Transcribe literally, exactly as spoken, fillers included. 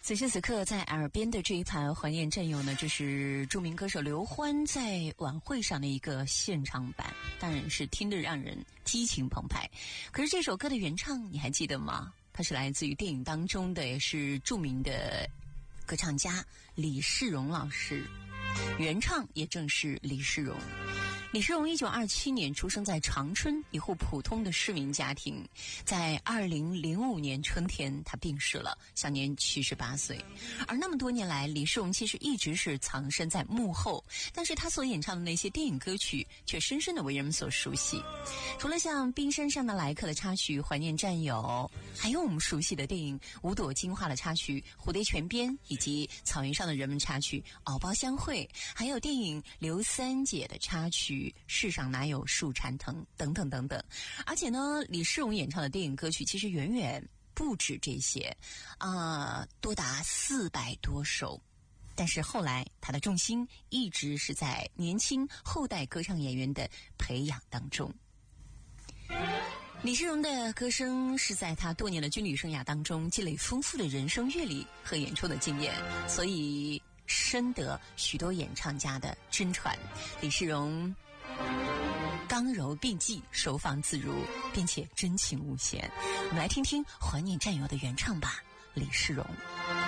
此时此刻在耳边的这一盘怀念战友呢，这是著名歌手刘欢在晚会上的一个现场版，当然是听得让人激情澎湃。可是这首歌的原唱你还记得吗？它是来自于电影当中的，也是著名的歌唱家李世荣老师，原唱也正是李世荣。李世荣一九二七年出生在长春一户普通的市民家庭，在二零零五年春天他病逝了，享年七十八岁。而那么多年来，李世荣其实一直是藏身在幕后，但是他所演唱的那些电影歌曲却深深的为人们所熟悉。除了像《冰山上的来客》的插曲《怀念战友》，还有我们熟悉的电影《五朵金花》的插曲《蝴蝶泉边》，以及《草原上的人们》插曲《敖包相会》，还有电影《刘三姐》的插曲世上哪有树缠藤等等等等。而且呢，李世荣演唱的电影歌曲其实远远不止这些啊、呃，多达四百多首。但是后来他的重心一直是在年轻后代歌唱演员的培养当中。李世荣的歌声是在他多年的军旅生涯当中积累丰富的人生阅历和演出的经验，所以深得许多演唱家的真传。李世荣刚柔并济，收放自如，并且真情无限。我们来听听《怀念战友》的原唱吧，李世荣。